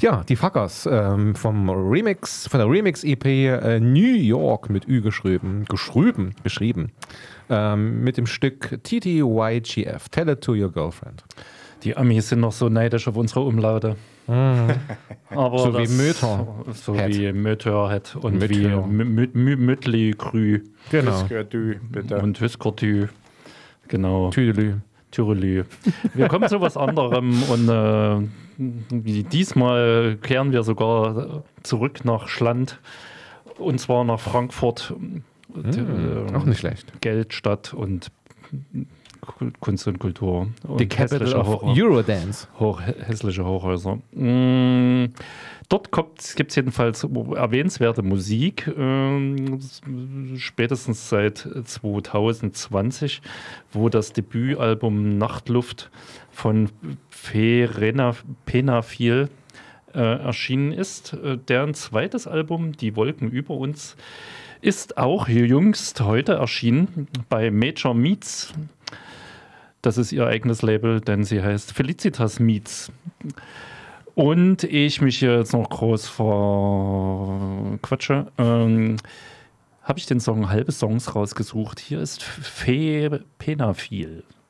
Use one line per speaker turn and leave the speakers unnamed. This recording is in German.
Ja, die Fuckers von der Remix-EP New York mit Ü geschrieben. Mit dem Stück TTYGF, Tell It to Your Girlfriend.
Die Amis sind noch so neidisch auf unsere Umlaute. Aber
So wie Möter.
So wie Möterhead und wie Mötley Krü.
Genau.
Und Hüskertü. Genau.
Tüdelü.
Tyrolü. Wir kommen zu was anderem und diesmal kehren wir sogar zurück nach Schland und zwar nach Frankfurt.
Auch nicht schlecht.
Geldstadt und Kunst und Kultur. Und
The Capital of Eurodance.
Hässliche Hochhäuser. Dort gibt es jedenfalls erwähnenswerte Musik, spätestens seit 2020, wo das Debütalbum Nachtluft von Penafil erschienen ist. Deren zweites Album, Die Wolken über uns, ist auch jüngst heute erschienen bei Major Meets. Das ist ihr eigenes Label, denn sie heißt Felicitas Meets. Und ich mich hier jetzt noch groß verquatsche, habe ich den Song Halbe Songs rausgesucht. Hier ist Penafil.